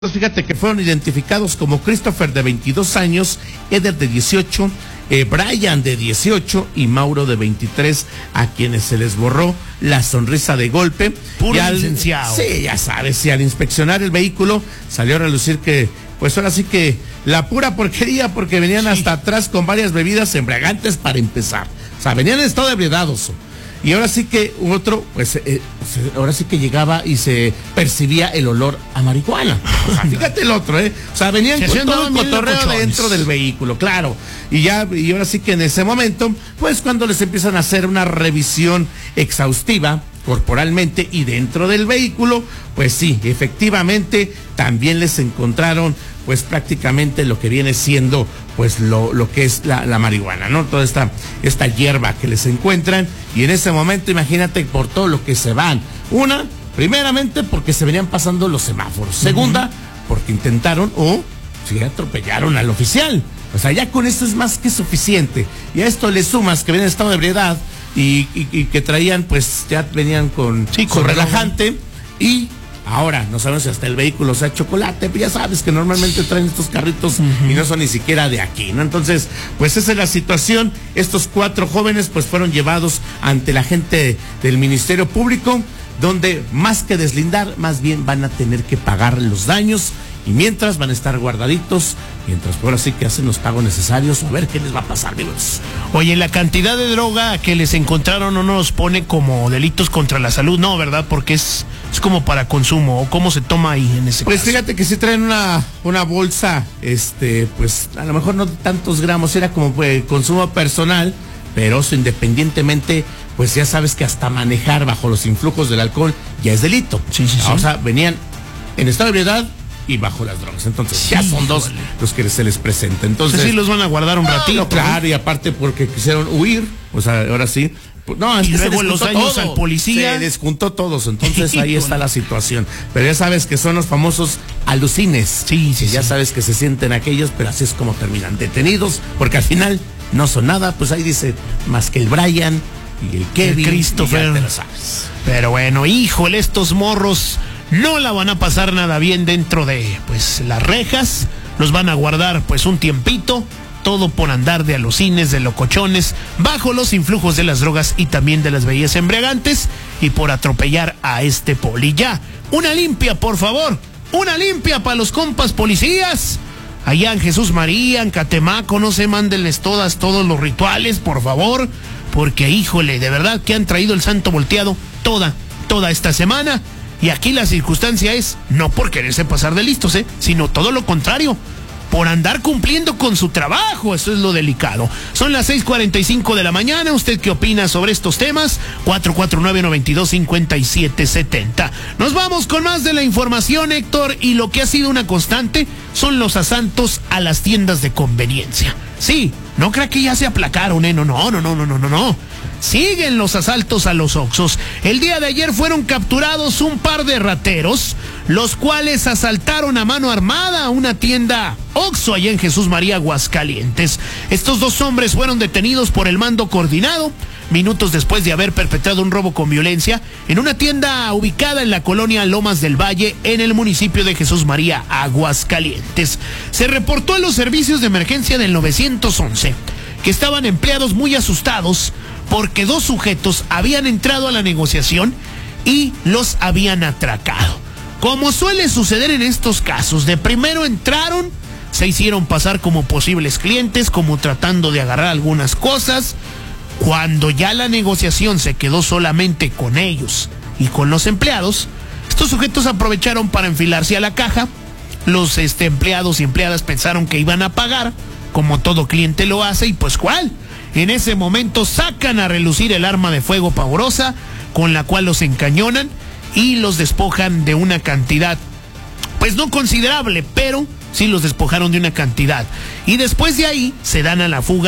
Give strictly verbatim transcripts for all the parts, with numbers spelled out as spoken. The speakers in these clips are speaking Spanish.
Fíjate que fueron identificados como Christopher de veintidós años, Eder de dieciocho, eh, Brian de dieciocho y Mauro de veintitrés, a quienes se les borró la sonrisa de golpe. Puro y al, licenciado. Sí, ya sabes, y al inspeccionar el vehículo salió a relucir que, pues ahora sí que la pura porquería, porque venían sí. hasta atrás con varias bebidas embriagantes para empezar. O sea, venían en estado de ebriedad, oso. Y ahora sí que otro, pues, eh, ahora sí que llegaba y se percibía el olor a marihuana. O sea, fíjate el otro, ¿eh? O sea, venían con todo el cotorreo dentro del vehículo, claro. Y ya, y ahora sí que en ese momento, pues cuando les empiezan a hacer una revisión exhaustiva corporalmente y dentro del vehículo, pues sí, efectivamente, también les encontraron pues prácticamente lo que viene siendo pues lo, lo que es la, la marihuana, ¿no? Toda esta, esta hierba que les encuentran, y en ese momento imagínate por todo lo que se van. Una, primeramente porque se venían pasando los semáforos. Segunda, uh-huh. porque intentaron o sí, atropellaron al oficial. O sea, ya con esto es más que suficiente. Y a esto le sumas que vienen en estado de ebriedad y, y, y que traían, pues ya venían con, sí, con relajante y... Ahora, no sabemos si hasta el vehículo sea chocolate, pero ya sabes que normalmente traen estos carritos uh-huh. y no son ni siquiera de aquí, ¿no? Entonces, pues esa es la situación. Estos cuatro jóvenes pues fueron llevados ante la gente del Ministerio Público, donde más que deslindar, más bien van a tener que pagar los daños, y mientras van a estar guardaditos, mientras por así que hacen los pagos necesarios, a ver qué les va a pasar, amigos. Oye, la cantidad de droga que les encontraron no nos pone como delitos contra la salud, no, ¿verdad? Porque es, es como para consumo, o cómo se toma ahí en ese pues caso. Fíjate que sí traen una, una bolsa, este, pues a lo mejor no tantos gramos, era como pues, consumo personal, pero eso independientemente, pues ya sabes que hasta manejar bajo los influjos del alcohol ya es delito. Sí, sí, sí. O sea, venían en estado de ebriedad y bajo las drogas, entonces sí, ya son dos vale. los que se les presenta. Entonces sí los van a guardar un ratito, no, claro, y aparte porque quisieron huir, o sea, ahora sí. No, es y que luego los años todo. al policía se desjuntó todos, entonces ahí está la situación. Pero ya sabes que son los famosos alucines. Sí, sí, ya sí. sabes que se sienten aquellos, pero así es como terminan detenidos, porque al final no son nada, pues ahí dice más que el Brian y el Kevin, el Christopher. Y ya te lo sabes. Pero bueno, híjole, estos morros no la van a pasar nada bien dentro de pues las rejas, los van a guardar pues un tiempito, todo por andar de alucines, de locochones, bajo los influjos de las drogas y también de las bebidas embriagantes, y por atropellar a este poli. Ya, una limpia, por favor, una limpia para los compas policías. Allá en Jesús María, en Catemaco, no se mándenles todas, todos los rituales, por favor, porque híjole, de verdad que han traído el santo volteado toda, toda esta semana. Y aquí la circunstancia es no por quererse pasar de listos, ¿eh? sino todo lo contrario, por andar cumpliendo con su trabajo. Eso es lo delicado. Son las seis cuarenta y cinco de la mañana. ¿Usted qué opina sobre estos temas? cuatro cuatro nueve, nueve dos cinco siete siete cero. Nos vamos con más de la información, Héctor, y lo que ha sido una constante son los asaltos a las tiendas de conveniencia. Sí, no crea que ya se aplacaron, ¿eh? No, no, no, no, no, no, no, no. Siguen los asaltos a los Oxxos. El día de ayer fueron capturados un par de rateros, los cuales asaltaron a mano armada una tienda Oxxo allá en Jesús María, Aguascalientes. Estos dos hombres fueron detenidos por el mando coordinado minutos después de haber perpetrado un robo con violencia en una tienda ubicada en la colonia Lomas del Valle, en el municipio de Jesús María, Aguascalientes. Se reportó a los servicios de emergencia del nueve once que estaban empleados muy asustados porque dos sujetos habían entrado a la negociación y los habían atracado. Como suele suceder en estos casos, de primero entraron, se hicieron pasar como posibles clientes, como tratando de agarrar algunas cosas. Cuando ya la negociación se quedó solamente con ellos y con los empleados, estos sujetos aprovecharon para enfilarse a la caja. Los este, empleados y empleadas pensaron que iban a pagar, como todo cliente lo hace, y pues ¿cuál? En ese momento sacan a relucir el arma de fuego pavorosa, con la cual los encañonan y los despojan de una cantidad, pues no considerable, pero sí los despojaron de una cantidad. Y después de ahí se dan a la fuga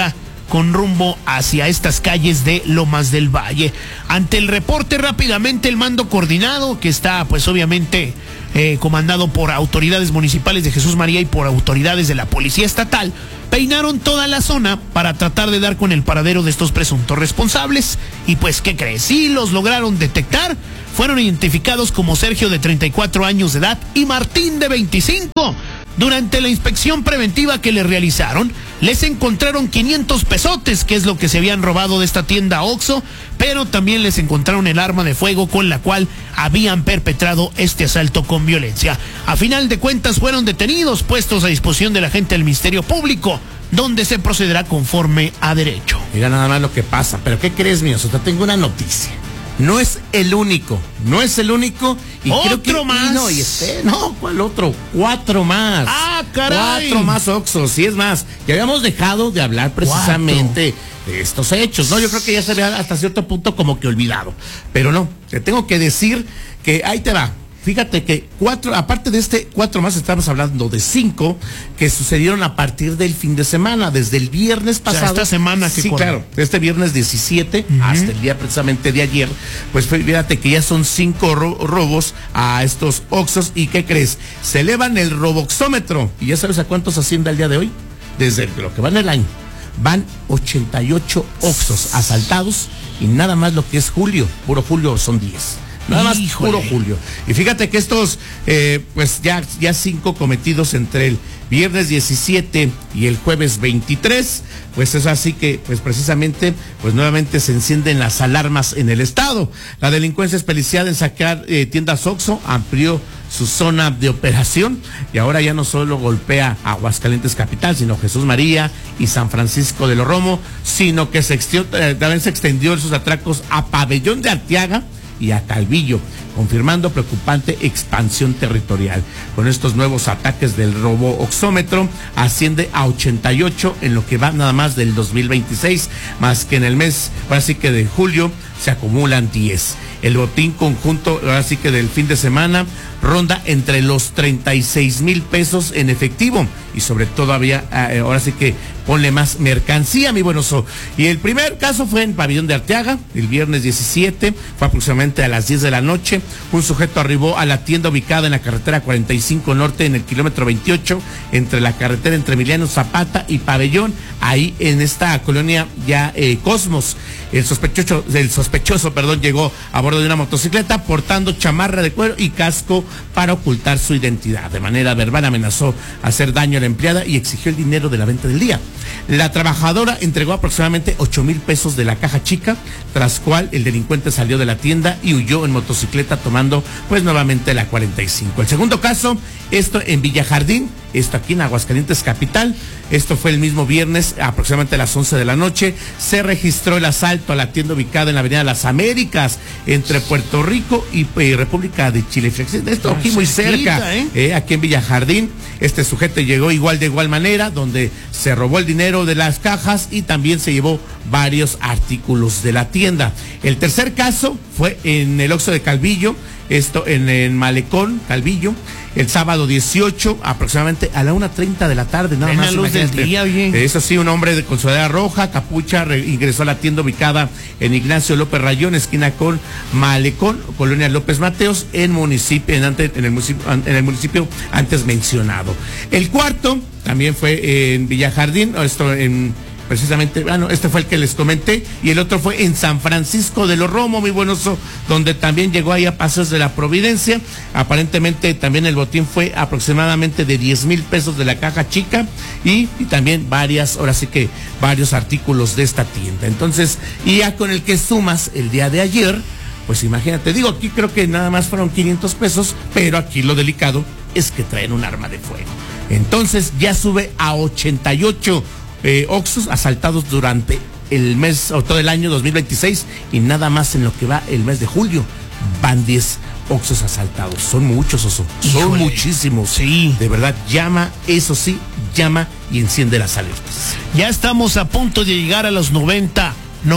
con rumbo hacia estas calles de Lomas del Valle. Ante el reporte, rápidamente el mando coordinado, que está pues obviamente eh, comandado por autoridades municipales de Jesús María y por autoridades de la Policía Estatal, peinaron toda la zona para tratar de dar con el paradero de estos presuntos responsables. Y pues, ¿qué crees? Sí los lograron detectar. Fueron identificados como Sergio, de treinta y cuatro años de edad, y Martín, de veinticinco. Durante la inspección preventiva que le realizaron, les encontraron quinientos pesotes, que es lo que se habían robado de esta tienda Oxxo, pero también les encontraron el arma de fuego con la cual habían perpetrado este asalto con violencia. A final de cuentas fueron detenidos, puestos a disposición de la gente del Ministerio Público, donde se procederá conforme a derecho. Mira nada más lo que pasa, pero ¿qué crees, mío? O sea, tengo una noticia. No es el único, no es el único. Y ¿Otro creo que, más? Y no, y este, no, ¿cuál otro? Cuatro más. ¡Ah, caray! Cuatro más Oxxos, y es más, ya habíamos dejado de hablar precisamente Cuatro. de estos hechos, ¿no? Yo creo que ya se había hasta cierto punto como que olvidado. Pero no, te tengo que decir que ahí te va. Fíjate que cuatro, aparte de este, cuatro más, estamos hablando de cinco que sucedieron a partir del fin de semana, desde el viernes pasado. O sea, esta semana que Sí, corre. claro, este viernes diecisiete Uh-huh. hasta el día precisamente de ayer, pues fíjate que ya son cinco ro- robos a estos Oxxos. ¿Y qué crees? Se elevan el roboxómetro. ¿Y ya sabes a cuántos asciende al día de hoy? Desde lo que va en el año. Van ochenta y ocho Oxxos asaltados, y nada más lo que es julio, puro julio son diez. Nada más, Híjole. puro julio. Y fíjate que estos, eh, pues ya, ya cinco cometidos entre el viernes diecisiete y el jueves veintitrés, pues es así que, pues precisamente, pues nuevamente se encienden las alarmas en el estado. La delincuencia especializada en saquear eh, tiendas Oxxo amplió su zona de operación, y ahora ya no solo golpea a Aguascalientes capital, sino Jesús María y San Francisco de los Romo, sino que se extendió, eh, también se extendió sus atracos a Pabellón de Arteaga y a Calvillo, confirmando preocupante expansión territorial. Con estos nuevos ataques del robo oxómetro, asciende a ochenta y ocho en lo que va nada más del dos mil veintiséis, más que en el mes, ahora sí que de julio, se acumulan diez. El botín conjunto, ahora sí que del fin de semana, ronda entre los treinta y seis mil pesos en efectivo, y sobre todo había, eh, ahora sí que ponle más mercancía, mi buen oso. Y el primer caso fue en Pabellón de Arteaga, el viernes diecisiete, fue aproximadamente a las diez de la noche. Un sujeto arribó a la tienda ubicada en la carretera cuarenta y cinco Norte, en el kilómetro veintiocho, entre la carretera entre Emiliano Zapata y Pabellón, ahí en esta colonia ya eh, Cosmos. El sospechoso, el sospechoso, perdón, llegó a bordo de una motocicleta portando chamarra de cuero y casco para ocultar su identidad. De manera verbal amenazó hacer daño a la empleada y exigió el dinero de la venta del día. La trabajadora entregó aproximadamente ocho mil pesos de la caja chica, tras cual el delincuente salió de la tienda y huyó en motocicleta, tomando pues nuevamente la cuarenta y cinco. El segundo caso, esto en Villarjardín, esto aquí en Aguascalientes capital. Esto fue el mismo viernes, aproximadamente a las once de la noche. Se registró el asalto a la tienda ubicada en la avenida Las Américas, entre Puerto Rico y eh, República de Chile. Esto aquí muy cerca, ¿eh? Eh, aquí en Villarjardín. Este sujeto llegó igual de igual manera, donde se robó el dinero de las cajas y también se llevó varios artículos de la tienda. El tercer caso fue en el Oxxo de Calvillo, esto en el Malecón, Calvillo, el sábado dieciocho, aproximadamente a la una treinta de la tarde, nada en más. La luz del día, bien. Eso sí, un hombre de, con sudadera roja, capucha, re, ingresó a la tienda ubicada en Ignacio López Rayón, esquina con Malecón, Colonia López Mateos, en municipio, en, ante, en, el municipio, en el municipio antes mencionado. El cuarto también fue en Villarjardín, esto en precisamente, bueno, este fue el que les comenté, y el otro fue en San Francisco de los Romo, muy buenoso, donde también llegó ahí a Pasos de la Providencia. Aparentemente también el botín fue aproximadamente de diez mil pesos de la caja chica, y, y también varias, ahora sí que varios artículos de esta tienda. Entonces, y ya con el que sumas el día de ayer, pues imagínate, digo, aquí creo que nada más fueron quinientos pesos, pero aquí lo delicado es que traen un arma de fuego. Entonces ya sube a ochenta y ocho Eh, Oxxos asaltados durante el mes o todo el año dos mil veintiséis, y nada más en lo que va el mes de julio van diez Oxxos asaltados. Son muchos, Oso. Son Híjole. muchísimos. Sí. De verdad, llama, eso sí, llama y enciende las alertas. Ya estamos a punto de llegar a los noventa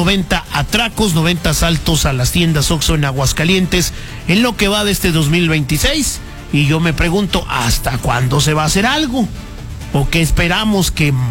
atracos, noventa asaltos a las tiendas Oxxo en Aguascalientes en lo que va de este dos mil veintiséis. Y yo me pregunto, ¿hasta cuándo se va a hacer algo? ¿O qué esperamos que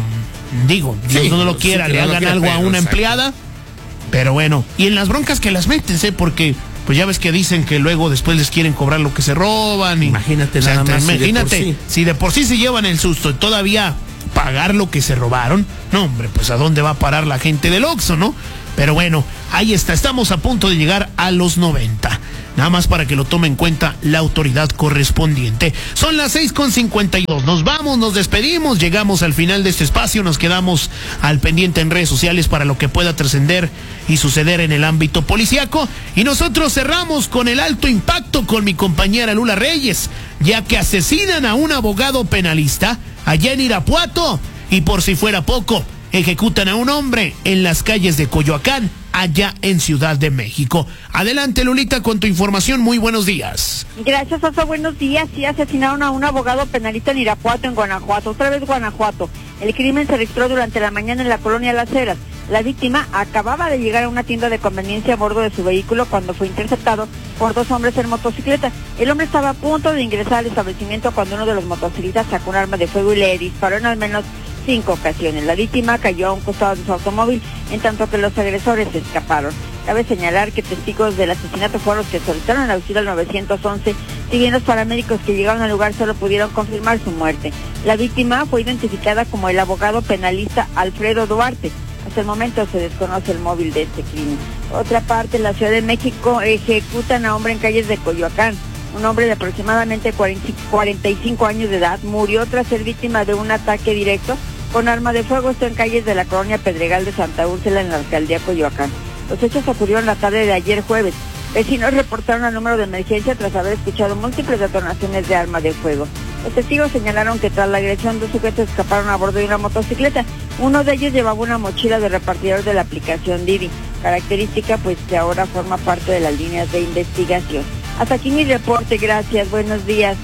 Digo, Dios Sí, no lo sí, quiera, que le no lo hagan quiera, algo a pero, una exacto. empleada. Pero bueno, y en las broncas que las meten, ¿eh? Porque pues ya ves que dicen que luego después les quieren cobrar lo que se roban. Y, Imagínate o sea, nada más, si de Imagínate, por sí. si de por sí se llevan el susto y todavía pagar lo que se robaron, no hombre, pues a dónde va a parar la gente del Oxxo, ¿no? Pero bueno, ahí está, estamos a punto de llegar a los noventa. Nada más para que lo tome en cuenta la autoridad correspondiente. Son las seis con cincuenta y dos. Nos vamos, nos despedimos, llegamos al final de este espacio, nos quedamos al pendiente en redes sociales para lo que pueda trascender y suceder en el ámbito policíaco. Y nosotros cerramos con el alto impacto con mi compañera Lula Reyes, ya que asesinan a un abogado penalista allá en Irapuato. Y por si fuera poco, ejecutan a un hombre en las calles de Coyoacán, allá en Ciudad de México. Adelante, Lulita, con tu información. Muy buenos días. Gracias, Oso. Buenos días. Sí, asesinaron a un abogado penalista en Irapuato, en Guanajuato. Otra vez Guanajuato. El crimen se registró durante la mañana en la colonia Las Heras. La víctima acababa de llegar a una tienda de conveniencia a bordo de su vehículo cuando fue interceptado por dos hombres en motocicleta. El hombre estaba a punto de ingresar al establecimiento cuando uno de los motociclistas sacó un arma de fuego y le disparó en al menos cinco ocasiones. La víctima cayó a un costado de su automóvil, en tanto que los agresores se escaparon. Cabe señalar que testigos del asesinato fueron los que solicitaron el auxilio al nueve once, si bien los paramédicos que llegaron al lugar solo pudieron confirmar su muerte. La víctima fue identificada como el abogado penalista Alfredo Duarte. Hasta el momento se desconoce el móvil de este crimen. Por otra parte, en la Ciudad de México ejecutan a hombre en calles de Coyoacán. Un hombre de aproximadamente cuarenta y cinco años de edad murió tras ser víctima de un ataque directo con arma de fuego. Esto en calles de la colonia Pedregal de Santa Úrsula, en la alcaldía Coyoacán. Los hechos ocurrieron la tarde de ayer jueves. Vecinos reportaron al número de emergencia tras haber escuchado múltiples detonaciones de arma de fuego. Los testigos señalaron que tras la agresión, dos sujetos escaparon a bordo de una motocicleta. Uno de ellos llevaba una mochila de repartidor de la aplicación Didi, característica pues que ahora forma parte de las líneas de investigación. Hasta aquí mi reporte, gracias, buenos días.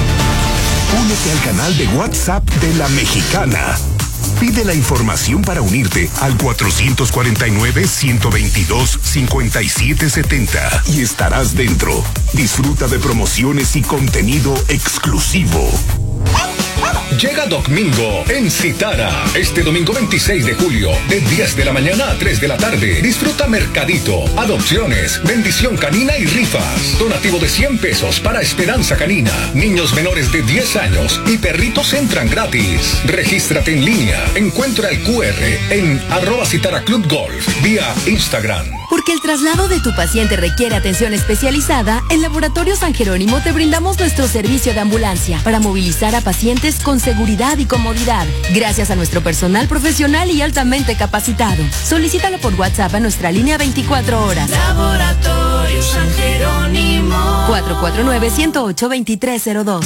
Únete al canal de WhatsApp de La Mexicana. Pide la información para unirte al cuatro cuatro nueve, uno dos dos, cinco siete siete cero y estarás dentro. Disfruta de promociones y contenido exclusivo. Llega Domingo en Citara. Este domingo veintiséis de julio, de diez de la mañana a tres de la tarde. Disfruta mercadito, adopciones, bendición canina y rifas. Donativo de cien pesos para Esperanza Canina. Niños menores de diez años y perritos entran gratis. Regístrate en línea. Encuentra el cu erre en arroba Citara Club Golf vía Instagram. Porque el traslado de tu paciente requiere atención especializada, en Laboratorio San Jerónimo te brindamos nuestro servicio de ambulancia para movilizar a pacientes con seguridad y comodidad, gracias a nuestro personal profesional y altamente capacitado. Solicítalo por WhatsApp a nuestra línea veinticuatro horas. Laboratorio San Jerónimo. cuatro cuatro nueve, uno cero ocho, dos tres cero dos.